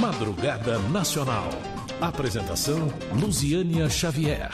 Madrugada Nacional. Apresentação Luziânia Xavier.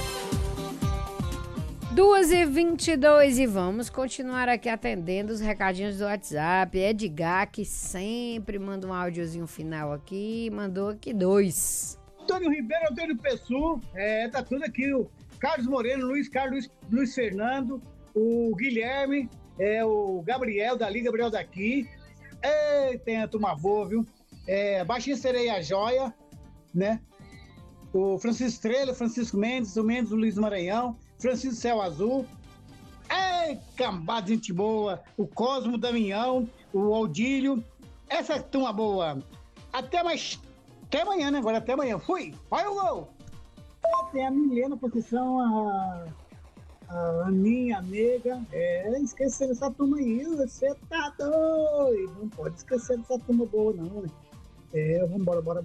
2h22 e vamos continuar aqui atendendo os recadinhos do WhatsApp. Edgar, que sempre manda um áudiozinho final aqui, mandou aqui 2. Antônio Ribeiro, Antônio Pessu, tá tudo aqui. O Carlos Moreno, Luiz Carlos, Luiz Fernando, o Guilherme, o Gabriel dali, Gabriel daqui. Tem a turma boa, viu? Baixinha Sereia Joia, né? O Francisco Estrela, Francisco Mendes, o Luiz Maranhão, Francisco Céu Azul. Cambada, gente boa. O Cosmo Damião, o Aldílio. Essa turma boa. Até amanhã, né? Agora até amanhã. Fui! Vai o gol! Tem a Milena Conceição, a Aninha, a Nega. Esquecendo essa turma aí. Você tá doido. Não pode esquecer dessa turma boa, não, né? Vambora, bora.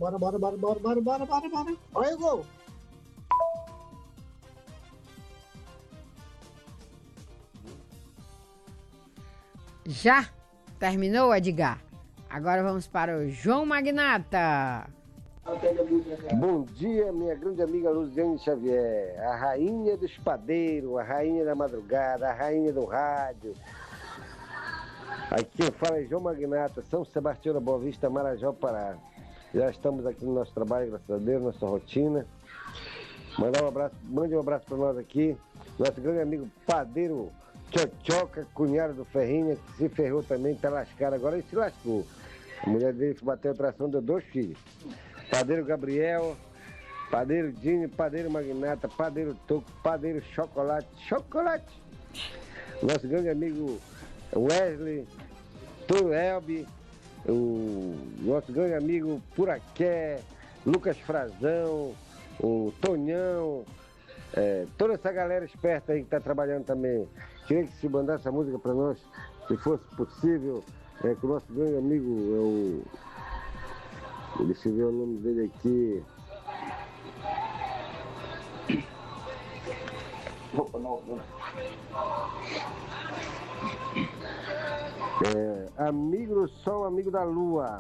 Olha o gol! Já terminou, Edgar? Agora vamos para o João Magnata. Bom dia, minha grande amiga Luziane Xavier, a rainha dos padeiros, a rainha da madrugada, a rainha do rádio. Aqui quem fala é João Magnata, São Sebastião da Boa Vista, Marajó, Pará. Já estamos aqui no nosso trabalho, graças a Deus, nossa rotina. Mande um abraço para nós aqui, nosso grande amigo padeiro Tchotchoca, cunhado do Ferrinha, que se ferrou também, tá lascado, agora ele se lascou. A mulher dele bateu a tração, deu 2 filhos. Padeiro Gabriel, padeiro Dini, padeiro Magnata, padeiro Toco, padeiro Chocolate. Nosso grande amigo Wesley, Toro Elbe, o nosso grande amigo Puraqué, Lucas Frazão, o Tonhão, toda essa galera esperta aí que tá trabalhando também. Queria que se mandasse essa música para nós, se fosse possível, que o nosso grande amigo deixa eu ver o nome dele aqui. Amigo do Sol, amigo da Lua.